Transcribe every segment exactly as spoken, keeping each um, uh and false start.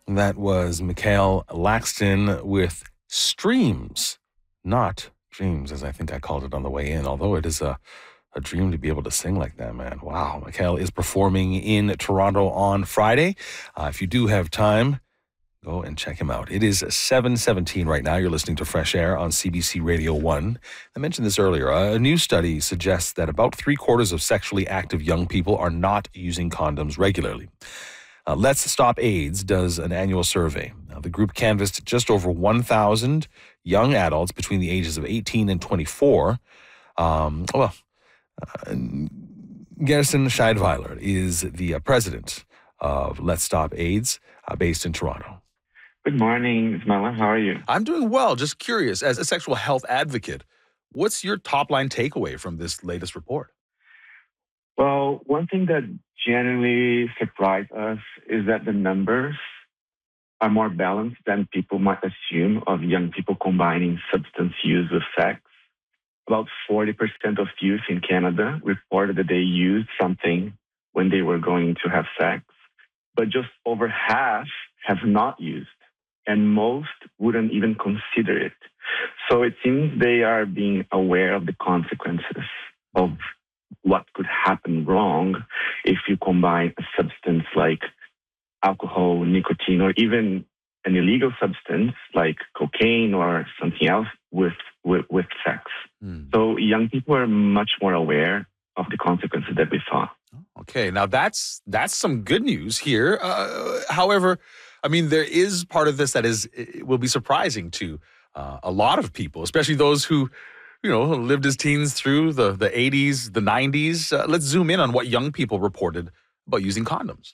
That was Mikhail Laxton with Streams, not Dreams, as I think I called it on the way in, although it is a, a dream to be able to sing like that, man. Wow. Mikhail is performing in Toronto on Friday. Uh, if you do have time, go and check him out. It is seven seventeen right now. You're listening to Fresh Air on C B C Radio one. I mentioned this earlier. A new study suggests that about three quarters of sexually active young people are not using condoms regularly. Uh, Let's Stop AIDS does an annual survey. Now, the group canvassed just over one thousand young adults between the ages of eighteen and twenty-four. Um, well, uh, Gerson Scheidweiler is the uh, president of Let's Stop AIDS, uh, based in Toronto. Good morning, Ismaila. How are you? I'm doing well. Just curious, as a sexual health advocate, what's your top line takeaway from this latest report? Well, one thing that genuinely surprised us is that the numbers are more balanced than people might assume of young people combining substance use with sex. About forty percent of youth in Canada reported that they used something when they were going to have sex, but just over half have not used, and most wouldn't even consider it. So it seems they are being aware of the consequences of what could happen wrong if you combine a substance like alcohol, nicotine, or even an illegal substance like cocaine or something else with with, with sex. Mm. So young people are much more aware of the consequences that we saw. Okay, now that's that's some good news here. Uh, however, I mean, there is part of this that is it will be surprising to uh, a lot of people, especially those who, you know, lived as teens through the, the eighties, the nineties. Uh, let's zoom in on what young people reported about using condoms.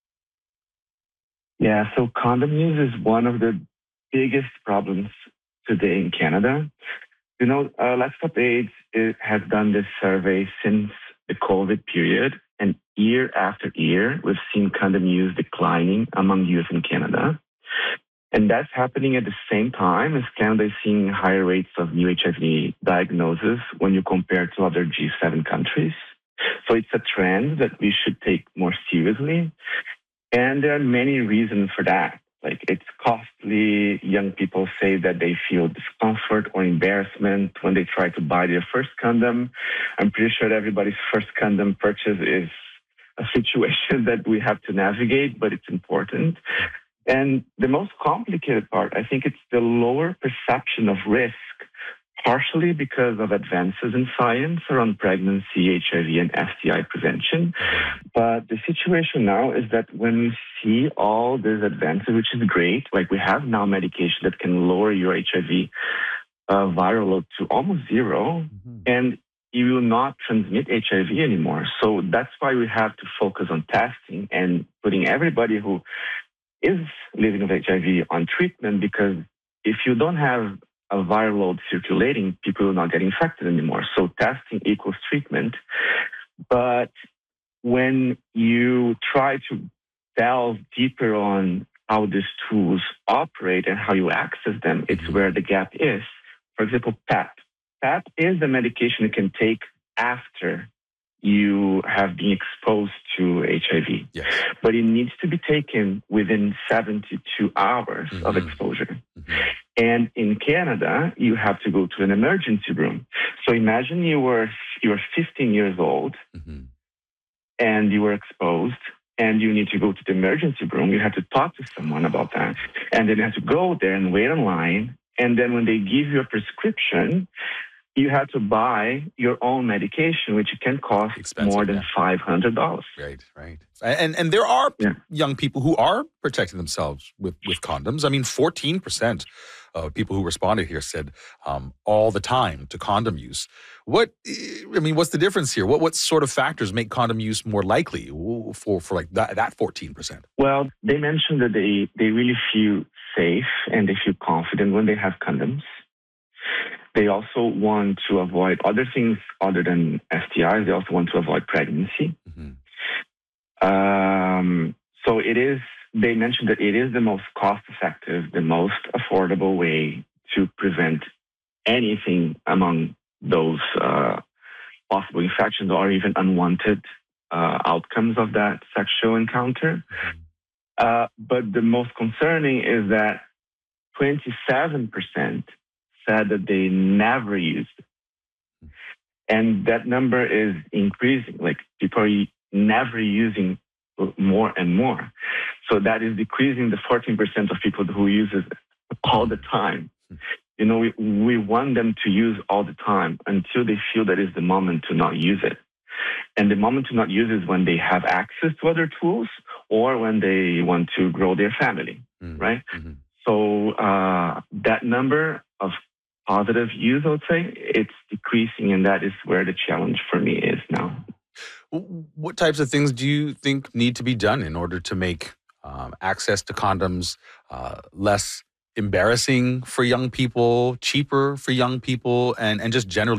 Yeah, so condom use is one of the biggest problems today in Canada. You know, uh, Let's Stop AIDS it has done this survey since the COVID period, and year after year, we've seen condom use declining among youth in Canada. And that's happening at the same time as Canada is seeing higher rates of new H I V diagnosis when you compare to other G seven countries. So it's a trend that we should take more seriously. And there are many reasons for that. Like it's costly. Young people say that they feel discomfort or embarrassment when they try to buy their first condom. I'm pretty sure everybody's first condom purchase is a situation that we have to navigate, but it's important. And the most complicated part, I think it's the lower perception of risk, partially because of advances in science around pregnancy, H I V, and S T I prevention. But the situation now is that when we see all these advances, which is great, like we have now medication that can lower your H I V uh, viral load to almost zero, mm-hmm. and you will not transmit H I V anymore. So that's why we have to focus on testing and putting everybody who is living with H I V on treatment, because if you don't have a viral load circulating, people will not get infected anymore. So testing equals treatment. But when you try to delve deeper on how these tools operate and how you access them, it's where the gap is. For example, P A P. P A P is the medication you can take after you have been exposed to H I V. Yes. But it needs to be taken within seventy-two hours mm-hmm. of exposure. Mm-hmm. And in Canada, you have to go to an emergency room. So imagine you were you were fifteen years old mm-hmm. and you were exposed and you need to go to the emergency room. You have to talk to someone about that. And then you have to go there and wait in line. And then when they give you a prescription, you have to buy your own medication, which can cost Expensive, more than yeah. five hundred dollars. Right, right. And and there are yeah. young people who are protecting themselves with, with condoms. I mean, fourteen percent of people who responded here said um, all the time to condom use. What, I mean, what's the difference here? What what sort of factors make condom use more likely for, for like that, that fourteen percent? Well, they mentioned that they, they really feel safe and they feel confident when they have condoms. They also want to avoid other things other than S T Is. They also want to avoid pregnancy. Mm-hmm. Um, so it is, they mentioned that it is the most cost-effective, the most affordable way to prevent anything among those uh, possible infections or even unwanted uh, outcomes of that sexual encounter. Mm-hmm. Uh, but the most concerning is that twenty-seven percent said that they never used it. And that number is increasing. Like people are never using more and more. So that is decreasing the fourteen percent of people who uses it all the time. You know, we, we want them to use all the time until they feel that is the moment to not use it. And the moment to not use is when they have access to other tools or when they want to grow their family, mm-hmm. right? Mm-hmm. So uh, that number of positive use, I would say, it's decreasing, and that is where the challenge for me is now. What types of things do you think need to be done in order to make um, access to condoms uh, less embarrassing for young people, cheaper for young people, and, and just generally